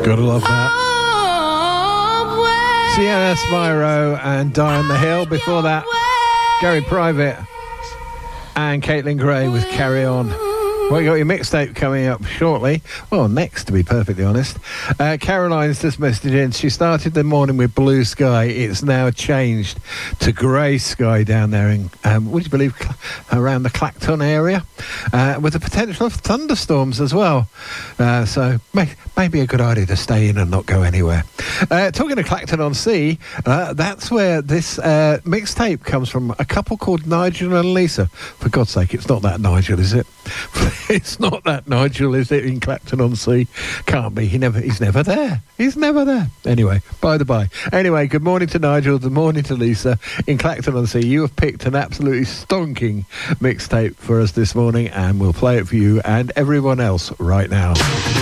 Gotta love that. Sienna Smiro and Die on the Hill. Before that, Gary Private and Caitlin Gray with Carry On. Well, you got your mixtape coming up shortly. Well, next, to be perfectly honest. Caroline's just messaged in. She started the morning with blue sky. It's now changed to grey sky down there in, would you believe, around the Clacton area, with the potential of thunderstorms as well. So maybe a good idea to stay in and not go anywhere. Talking of Clacton-on-Sea, that's where this mixtape comes from. A couple called Nigel and Lisa. For God's sake, it's not that Nigel, is it? It's not that Nigel, is it, in Clacton-on-Sea? Can't be. He's never there. He's never there. Anyway, by the by. Anyway, good morning to Nigel, good morning to Lisa in Clacton-on-Sea. You have picked an absolutely stonking mixtape for us this morning, and we'll play it for you and everyone else right now.